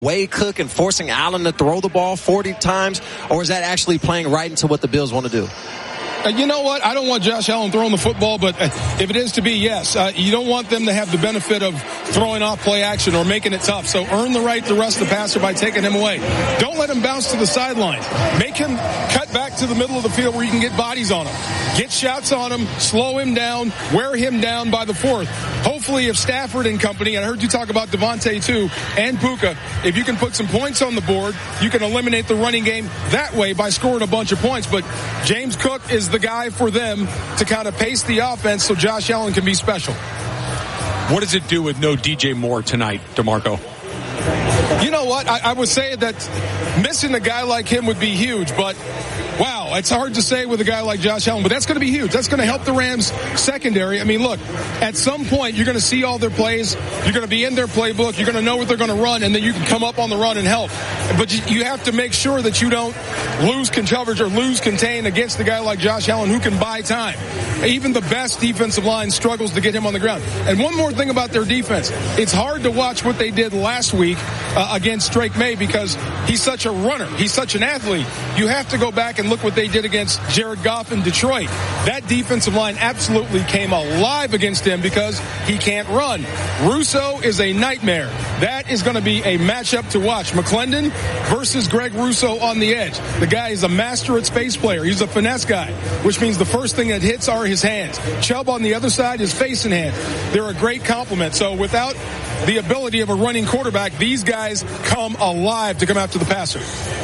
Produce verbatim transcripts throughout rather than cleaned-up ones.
Wade Cook and forcing Allen to throw the ball forty times, or is that actually playing right into what the Bills want to do? Uh, you know what? I don't want Josh Allen throwing the football, but uh, if it is to be, yes. Uh, you don't want them to have the benefit of throwing off play action or making it tough. So earn the right to rush the passer by taking him away. Don't let him bounce to the sidelines. Make him cut back to the middle of the field where you can get bodies on him. Get shots on him, slow him down, wear him down by the fourth. Hopefully if Stafford and company, and I heard you talk about Devontae too, and Puka, if you can put some points on the board, you can eliminate the running game that way by scoring a bunch of points. But James Cook is the guy for them to kind of pace the offense so Josh Allen can be special. What does it do with no D J Moore tonight, DeMarco? You know what? I, I would say that missing a guy like him would be huge, but wow, it's hard to say with a guy like Josh Allen, but that's going to be huge. That's going to help the Rams secondary. I mean, look, at some point, you're going to see all their plays. You're going to be in their playbook. You're going to know what they're going to run, and then you can come up on the run and help. But you, you have to make sure that you don't lose coverage or lose contain against a guy like Josh Allen who can buy time. Even the best defensive line struggles to get him on the ground. And one more thing about their defense. It's hard to watch what they did last week uh, against Drake May because he's such a runner. He's such an athlete. You have to go back and look what they did against Jared Goff in Detroit. That defensive line absolutely came alive against him because he can't run. Russo is a nightmare. That is going to be a matchup to watch. McClendon versus Greg Russo on the edge. The guy is a master at space player. He's a finesse guy, which means the first thing that hits are his hands. Chubb on the other side is face and hand. They're a great complement. So without the ability of a running quarterback, these guys come alive to come after the passer.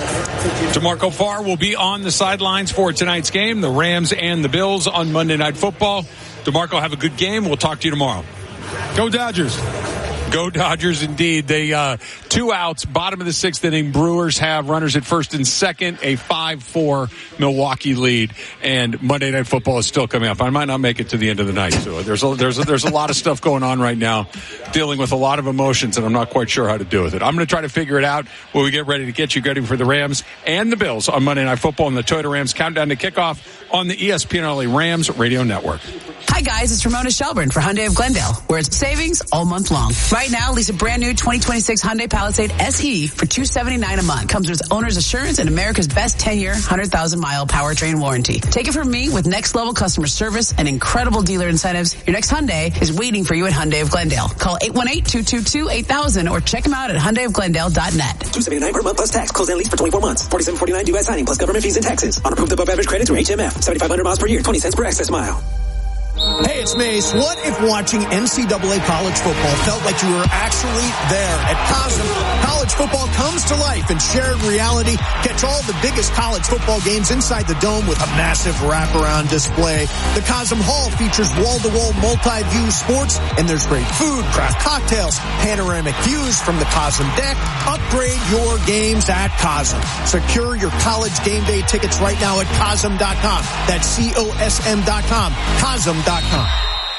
DeMarco Farr will be on the sidelines for tonight's game, the Rams and the Bills on Monday Night Football. DeMarco, have a good game. We'll talk to you tomorrow. Go Dodgers. Go Dodgers indeed. They uh, two outs, bottom of the sixth inning. Brewers have runners at first and second, a five four Milwaukee lead. And Monday Night Football is still coming up. I might not make it to the end of the night. So there's a, there's a, there's a lot of stuff going on right now, dealing with a lot of emotions, and I'm not quite sure how to deal with it. I'm going to try to figure it out when we get ready to get you ready for the Rams and the Bills on Monday Night Football and the Toyota Rams countdown to kickoff on the E S P N L A Rams radio network. Hi guys, it's Ramona Shelburne for Hyundai of Glendale, where it's savings all month long. Right now, lease a brand new twenty twenty-six Hyundai Palisade S E for two hundred seventy-nine dollars a month. Comes with owner's assurance and America's best ten-year, one hundred thousand mile powertrain warranty. Take it from me, with next level customer service and incredible dealer incentives, your next Hyundai is waiting for you at Hyundai of Glendale. Call eight one eight, two two two, eight thousand or check them out at Hyundai of Glendale dot net. two hundred seventy-nine dollars per month plus tax. Close and lease for twenty-four months. forty-seven forty-nine due at signing plus government fees and taxes. On approved above average credit through H M F. seventy-five hundred miles per year. twenty cents per access mile. Hey, it's Mace. What if watching N C double A college football felt like you were actually there? At Cosm, college football comes to life in shared reality. Catch all the biggest college football games inside the dome with a massive wraparound display. The Cosm Hall features wall-to-wall multi-view sports, and there's great food, craft cocktails, panoramic views from the Cosm deck. Upgrade your games at Cosm. Secure your college game day tickets right now at Cosm dot com. That's C O S M dot com. Cosm dot com.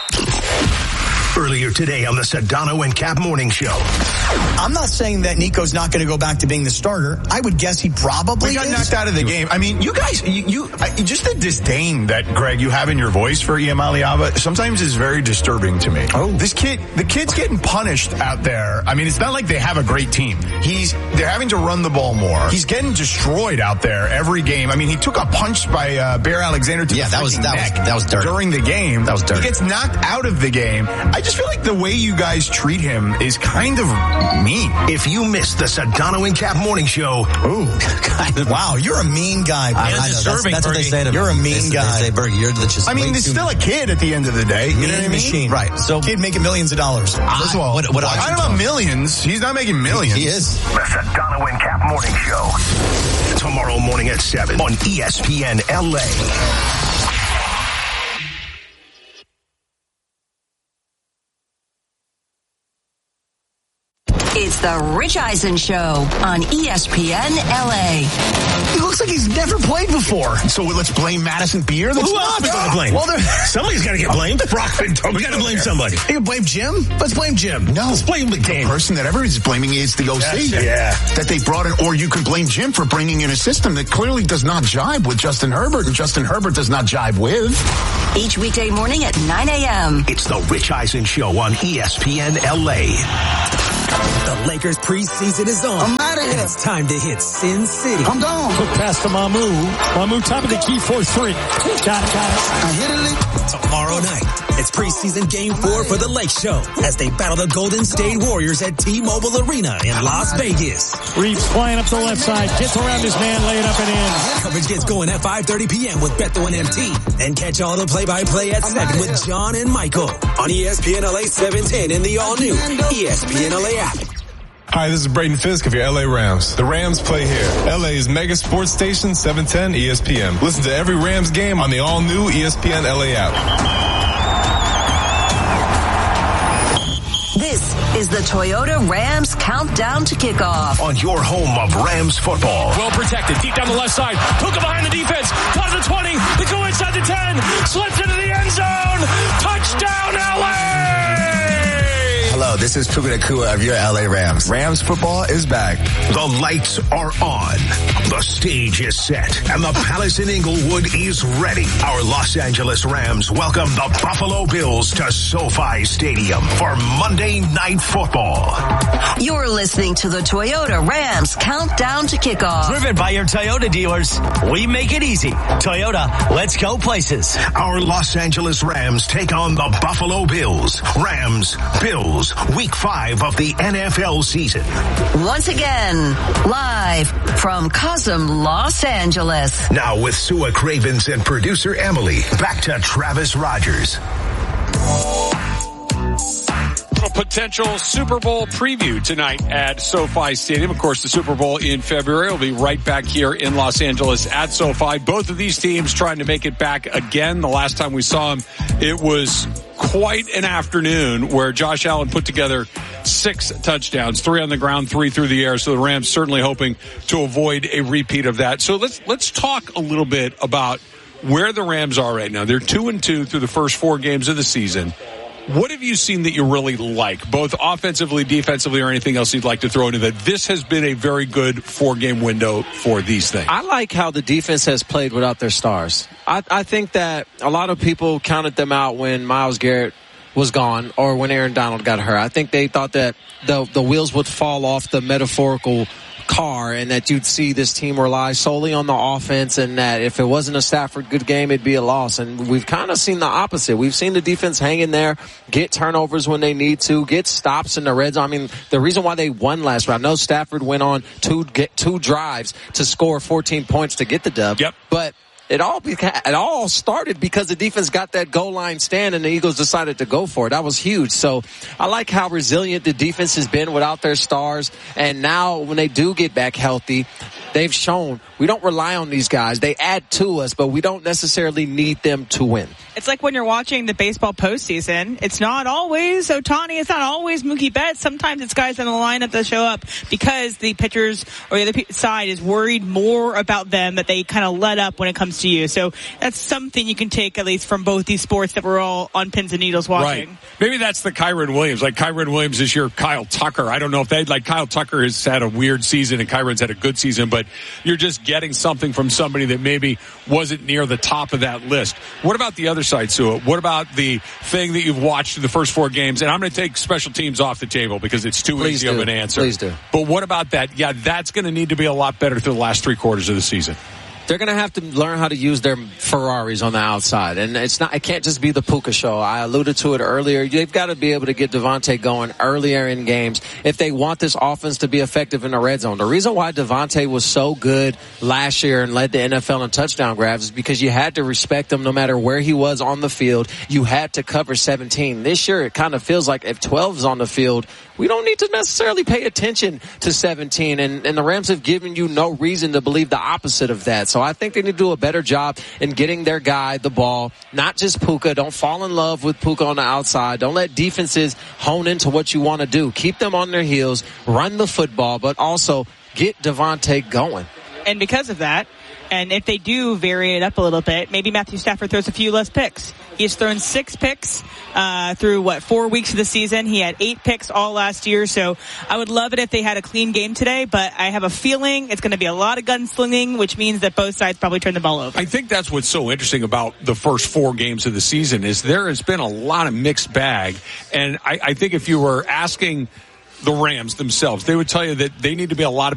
Earlier today on the Sedano and Cap Morning Show. I'm not saying that Nico's not going to go back to being the starter. I would guess he probably We got is. knocked out of the game. I mean, you guys, you, you I, just the disdain that, Greg, you have in your voice for Iam Aliava sometimes is very disturbing to me. Oh. This kid, the kid's getting punished out there. I mean, it's not like they have a great team. He's, they're having to run the ball more. He's getting destroyed out there every game. I mean, he took a punch by uh, Bear Alexander to yeah, the that was, that neck was, that was dirty. during the game. That was dirty. He gets knocked out of the game. I just feel like the way you guys treat him is kind of mean. If you missed the Sedano and Cap Morning Show, ooh, God, wow, you're a mean guy. I, I know, that's, that's what they say to me. You're a mean they, guy. They say, Berg, you're just I mean, he's still a kid at the end of the day. You know what I mean? Machine. Right. So, kid making millions of dollars. First of all, what, what I don't know about millions. He's not making millions. He is. the Sedano and Cap Morning Show. Tomorrow morning at seven on E S P N L A. It's the Rich Eisen Show on E S P N L A. He looks like he's never played before. So let's blame Madison Beer? That's Who not else we going to blame? Well, somebody's got to get blamed. Brockman, we got to blame somebody. You can blame Jim? Let's blame Jim. No. Let's blame McDaniel. The person that everybody's blaming is the O C. Yeah. That they brought in, or you can blame Jim for bringing in a system that clearly does not jibe with Justin Herbert, and Justin Herbert does not jibe with. Each weekday morning at nine a.m. It's the Rich Eisen Show on E S P N L A. The Lakers preseason is on. I'm out of here. It's time to hit Sin City. I'm gone. Quick pass to Mamu. Mamu top of the key for three. Got it, got it. I hit it. Tomorrow night, it's preseason game four for the Lake Show as they battle the Golden State Warriors at T-Mobile Arena in Las Vegas. Reeves flying up the left side, gets around his man, lay it up and in. Coverage gets going at five thirty p.m. with Beto and M T. And catch all the play-by-play at seven with John and Michael on E S P N L A seven ten in the all-new E S P N L A app. Hi, this is Braden Fisk of your L A Rams. The Rams play here. L A's mega sports station, seven ten E S P N. Listen to every Rams game on the all-new E S P N L A app. This is the Toyota Rams Countdown to Kickoff. On your home of Rams football. Well protected, deep down the left side. Puka behind the defense. Cut to the twenty. They go inside the ten. Slips into the end zone. Touchdown, L A! Hello, this is Puka Nacua of your L A Rams. Rams football is back. The lights are on. The stage is set. And the Palace in Inglewood is ready. Our Los Angeles Rams welcome the Buffalo Bills to SoFi Stadium for Monday Night Football. You're listening to the Toyota Rams Countdown to Kickoff. Driven by your Toyota dealers. We make it easy. Toyota, let's go places. Our Los Angeles Rams take on the Buffalo Bills. Rams, Bills. Week five of the N F L season. Once again, live from Cosm, Los Angeles. Now with Sua Cravens and producer Emily, back to Travis Rogers. Potential Super Bowl preview tonight at SoFi Stadium. Of course, the Super Bowl in February will be right back here in Los Angeles at SoFi. Both of these teams trying to make it back again. The last time we saw them, it was quite an afternoon where Josh Allen put together six touchdowns, three on the ground, three through the air. So the Rams certainly hoping to avoid a repeat of that. So let's let's talk a little bit about where the Rams are right now. They're two and two through the first four games of the season. What have you seen that you really like, both offensively, defensively, or anything else you'd like to throw into that? This has been a very good four-game window for these things. I like how the defense has played without their stars. I, I think that a lot of people counted them out when Myles Garrett was gone or when Aaron Donald got hurt. I think they thought that the, the wheels would fall off the metaphorical car and that you'd see this team rely solely on the offense and that if it wasn't a Stafford good game, it'd be a loss. And we've kind of seen the opposite. We've seen the defense hang in there, get turnovers when they need to, get stops in the red zone. I mean, the reason why they won last round, I know Stafford went on two, get two drives to score fourteen points to get the dub. Yep. But It all it all started because the defense got that goal line stand and the Eagles decided to go for it. That was huge. So I like how resilient the defense has been without their stars. And now when they do get back healthy, they've shown we don't rely on these guys. They add to us, but we don't necessarily need them to win. It's like when you're watching the baseball postseason. It's not always Ohtani. It's not always Mookie Betts. Sometimes it's guys in the lineup that show up because the pitchers or the other side is worried more about them that they kind of let up when it comes to you. So that's something you can take at least from both these sports that we're all on pins and needles watching. Right. Maybe that's the Kyron Williams. Like Kyron Williams is your Kyle Tucker. I don't know if they'd like Kyle Tucker has had a weird season and Kyron's had a good season, but you're just getting something from somebody that maybe wasn't near the top of that list. What about the other side, Sua? What about the thing that you've watched in the first four games? And I'm going to take special teams off the table because it's too Please easy do. of an answer. Please do. But what about that? Yeah, that's going to need to be a lot better through the last three quarters of the season. They're going to have to learn how to use their Ferraris on the outside. And it's not, it can't just be the Puka show. I alluded to it earlier. They've got to be able to get Devontae going earlier in games if they want this offense to be effective in the red zone. The reason why Devontae was so good last year and led the N F L in touchdown grabs is because you had to respect him no matter where he was on the field. You had to cover seventeen. This year, it kind of feels like if twelve is on the field, we don't need to necessarily pay attention to seventeen. And, and the Rams have given you no reason to believe the opposite of that. So I think they need to do a better job in getting their guy the ball, not just Puka. Don't fall in love with Puka on the outside. Don't let defenses hone into what you want to do. Keep them on their heels, run the football, but also get Devontae going. And because of that, and if they do vary it up a little bit, maybe Matthew Stafford throws a few less picks. He's thrown six picks uh through, what, four weeks of the season. He had eight picks all last year, so I would love it if they had a clean game today, but I have a feeling it's going to be a lot of gunslinging, which means that both sides probably turn the ball over. I think that's what's so interesting about the first four games of the season is there has been a lot of mixed bag, and I, I think if you were asking the Rams themselves. They would tell you that they need to be a lot